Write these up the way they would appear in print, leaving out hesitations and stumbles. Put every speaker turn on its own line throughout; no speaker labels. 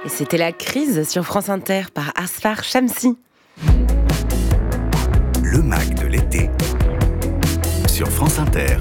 Et c'était La Crise sur France Inter par Asfar Shamsi.
Le Mag de l'été sur France Inter.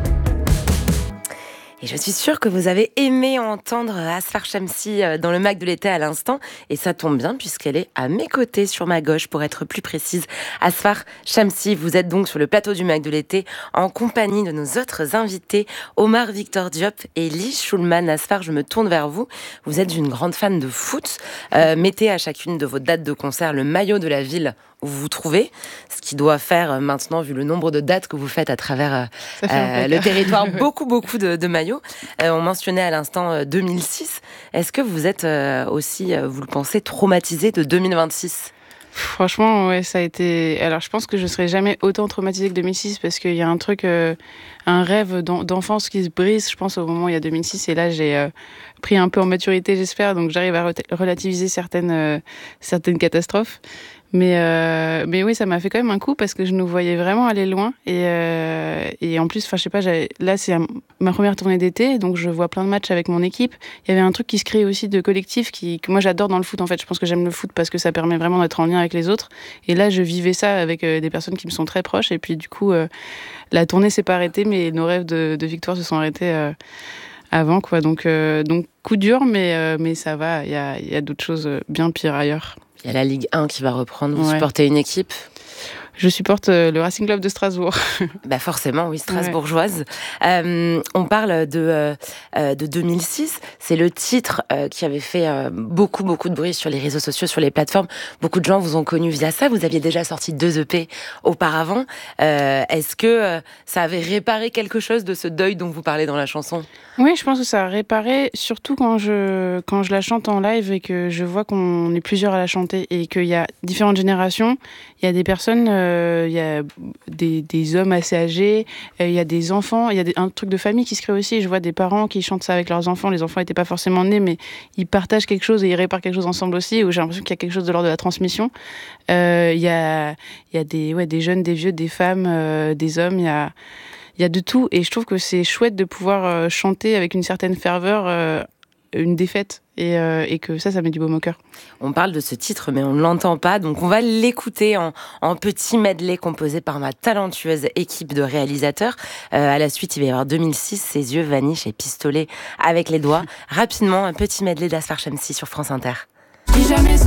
Et je suis sûre que vous avez aimé entendre Asfar Shamsi dans le Mag de l'été à l'instant. Et ça tombe bien puisqu'elle est à mes côtés, sur ma gauche pour être plus précise. Asfar Shamsi, vous êtes donc sur le plateau du Mag de l'été en compagnie de nos autres invités, Omar Victor Diop et Lee Schulman. Asfar, je me tourne vers vous. Vous êtes une grande fan de foot. Mettez à chacune de vos dates de concert le maillot de la ville où vous vous trouvez, ce qui doit faire maintenant, vu le nombre de dates que vous faites à travers le territoire, beaucoup de maillots. On mentionnait à l'instant 2006. Est-ce que vous êtes aussi, vous le pensez, traumatisé de 2026 ?
Franchement, ouais, ça a été... Alors, je pense que je serai jamais autant traumatisée que 2006 parce qu'il y a un truc, un rêve d'enfance qui se brise, je pense, au moment où il y a 2006. Et là, j'ai pris un peu en maturité, j'espère. Donc, j'arrive à relativiser certaines catastrophes. Mais oui, ça m'a fait quand même un coup parce que je nous voyais vraiment aller loin. Et en plus, enfin, je sais pas, là, c'est ma première tournée d'été, donc je vois plein de matchs avec mon équipe. Il y avait un truc qui se crée aussi de collectif que moi, j'adore dans le foot, en fait. Je pense que j'aime le foot parce que ça permet vraiment d'être en lien avec les autres. Et là, je vivais ça avec des personnes qui me sont très proches. Et puis, du coup, la tournée s'est pas arrêtée, mais nos rêves de victoire se sont arrêtés avant, quoi. Donc, coup dur, mais ça va. Il y a d'autres choses bien pires ailleurs.
Il y a la Ligue 1 qui va reprendre. Vous supportez une équipe ?
Je supporte le Racing Club de Strasbourg.
Bah forcément, oui, strasbourgeoise. Ouais. On parle de 2006. C'est le titre qui avait fait beaucoup de bruit sur les réseaux sociaux, sur les plateformes. Beaucoup de gens vous ont connu via ça. Vous aviez déjà sorti 2 EP auparavant. Est-ce que ça avait réparé quelque chose de ce deuil dont vous parlez dans la chanson ?
Oui, je pense que ça a réparé, surtout quand je la chante en live et que je vois qu'on est plusieurs à la chanter et qu'il y a différentes générations. Il y a des personnes, il y a des hommes assez âgés, il y a des enfants, il y a un truc de famille qui se crée aussi. Je vois des parents qui chantent ça avec leurs enfants. Les enfants n'étaient pas forcément nés, mais ils partagent quelque chose et ils réparent quelque chose ensemble aussi, où j'ai l'impression qu'il y a quelque chose de l'ordre de la transmission. Il y a des jeunes, des vieux, des femmes, des hommes, il y a de tout, et je trouve que c'est chouette de pouvoir chanter avec une certaine ferveur une défaite, et que ça met du baume au cœur.
On parle de ce titre, mais on ne l'entend pas, donc on va l'écouter en petit medley composé par ma talentueuse équipe de réalisateurs. À la suite, il va y avoir 2006, Ses yeux, Vanish et Pistolet avec les doigts. Rapidement, un petit medley d'Asfar Shamsi sur France Inter.
Si jamais